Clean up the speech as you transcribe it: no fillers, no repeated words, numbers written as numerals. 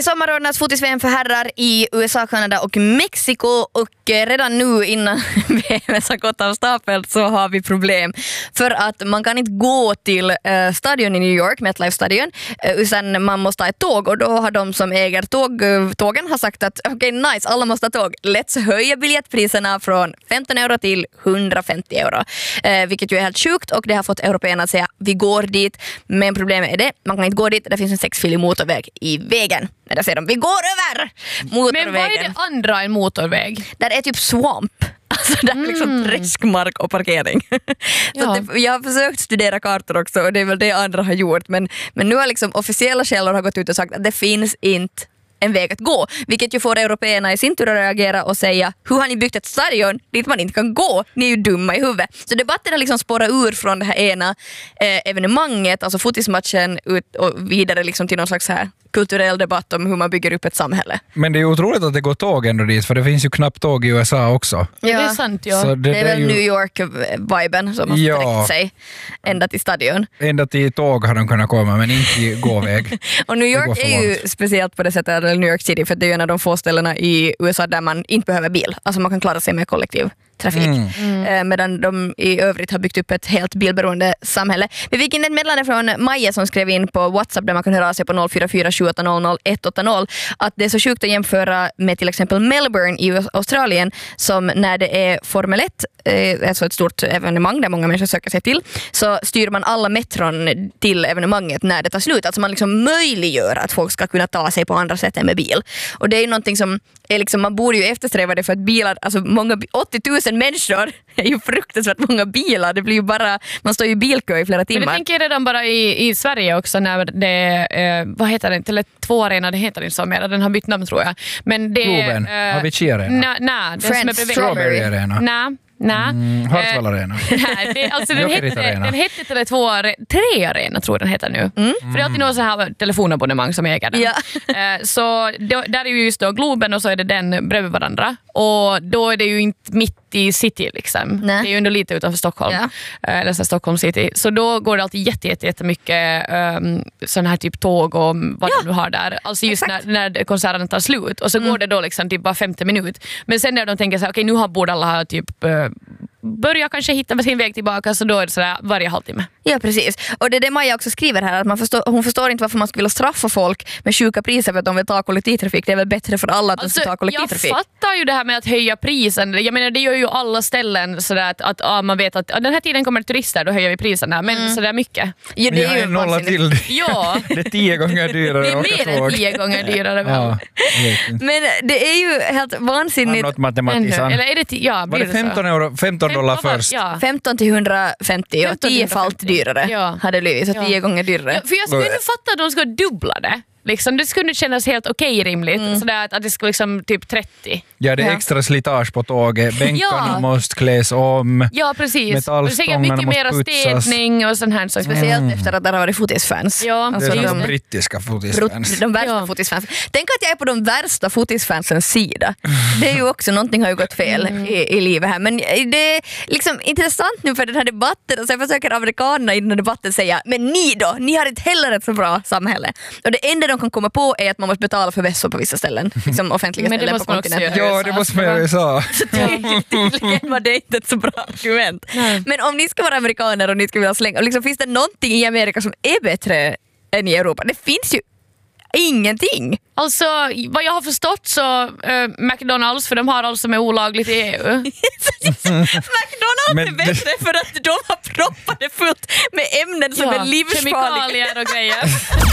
I sommar ordnas fotis-VM för herrar i USA, Kanada och Mexiko, och redan nu innan VM har gått av stapeln så har vi problem för att man kan inte gå till stadion i New York, MetLife-stadion, utan man måste ha ett tåg, och då har de som äger tågen har sagt att okej, nice, alla måste ha tåg. Let's höja biljettpriserna från 15 euro till 150 euro, vilket ju är helt sjukt, och det har fått européerna att säga vi går dit, men problemet är det, man kan inte gå dit, det finns en 6-filig motorväg i vägen. Men där säger de, vi går över motorvägen. Men vad är det andra än motorväg? Där är typ swamp. Alltså där är liksom träskmark och parkering. Så att jag har försökt studera kartor också, och det är väl det andra har gjort. Men nu har liksom officiella källor har gått ut och sagt att det finns inte en väg att gå, vilket ju får européerna i sin tur att reagera och säga, hur har ni byggt ett stadion dit man inte kan gå? Ni är ju dumma i huvudet. Så debatten har liksom spårat ur från det här ena evenemanget, alltså fotismatchen, ut och vidare liksom till någon slags här kulturell debatt om hur man bygger upp ett samhälle. Men det är otroligt att det går tåg ändå dit, för det finns ju knappt tåg i USA också. Ja, det är sant, ja. Så det är väl New York-viben som har sträckt sig ända till stadion. Ända till tåg har de kunnat komma, men inte i gåväg. Och New York är ju speciellt på det sättet, eller New York City, för det är ju en av de få ställena i USA där man inte behöver bil. Alltså man kan klara sig med kollektivtrafik. Medan de i övrigt har byggt upp ett helt bilberoende samhälle. Vi fick in ett meddelande från Maja som skrev in på WhatsApp där man kan höra av sig på 044 780 180 att det är så sjukt att jämföra med till exempel Melbourne i Australien, som när det är Formel 1, alltså ett stort evenemang där många människor söker sig till, så styr man alla metron till evenemanget när det tar slut. Alltså man liksom möjliggör att folk ska kunna ta sig på andra sätt än med bil. Och det är ju någonting som är liksom, man borde ju eftersträva det, för att bilar, alltså många 80 000 människor är ju fruktansvärt många bilar. Det blir ju bara, man står ju i bilkö i flera timmar. Men det tänker jag redan bara i Sverige också, när det vad heter det, Tele2-arena, det heter inte så mer, den har bytt namn tror jag. Men det Globen, Avicii-arena. Nej, det som är bredvid. Strawberry-arena. Nej. Hartwall-arena. Nej, alltså den hette Tele2-arena tror jag den heter nu. För det är alltid någon så här telefonabonnemang som äger den. Ja. Så där är ju just då Globen, och så är det den bredvid varandra. Och då är det ju inte mitt i city liksom. Nej. Det är ju ändå lite utanför Stockholm. Ja. Eller så Stockholm city. Så då går det alltid jättemycket sån här typ tåg och vad de nu har där. Alltså just när konserten tar slut. Och så går det då liksom typ bara 50 minuter. Men sen när de tänker så här, okej, nu borde alla ha typ börja kanske hitta med sin väg tillbaka, så då är det sådär varje halvtimme. Ja, precis. Och det är det Maja också skriver här, att hon förstår inte varför man skulle vilja straffa folk med sjuka priser för att de vill ta kollektivtrafik. Det är väl bättre för alla att de ska ta kollektivtrafik. Jag fattar ju det här med att höja prisen. Jag menar, det gör ju alla ställen sådär att man vet att den här tiden kommer turister, då höjer vi priserna. Men sådär mycket. Ja, det är ju nolla till det. Ja. Det är 10 gånger dyrare. Det är mer än 10 gånger dyrare. Ja, men det är ju helt vansinnigt. Något matematiskt. Eller är det var det 15 dollar först? Ja. 15 till 150 och 10 fallt dyrare hade blivit, så 10 gånger dyrare. Ja, för jag skulle fatta att de ska dubbla det. Liksom, det skulle kännas helt okej rimligt. Sådär att det skulle liksom typ 30. Ja, det är extra slitage på tåget. Bänkarna måste kläs om. Ja, precis. Metallstångarna mycket mer städning och sån här. Speciellt efter att det har varit fotisfans. Ja. Alltså, det är de brittiska fotisfans. De värsta fotisfans. Tänk att jag är på de värsta fotisfansens sida. Det är ju också, någonting har ju gått fel i livet här. Men det är liksom intressant nu för den här debatten. Och så försöker amerikanerna i den här debatten säga, men ni då? Ni har inte heller ett så bra samhälle. Och det enda de kan komma på är att man måste betala för vässor på vissa ställen. Liksom offentliga ställen på kontinenten. Ja, det måste man göra i USA. Tydligen var det inte ett så bra argument. Men om ni ska vara amerikaner och ni ska vilja slänga, och liksom, finns det någonting i Amerika som är bättre än i Europa? Det finns ju ingenting. Alltså, vad jag har förstått så McDonalds, för de har allt som är olagligt i EU. McDonalds är bättre för att de har proppat det fullt med ämnen som är livsfarliga. Kemikalier och grejer.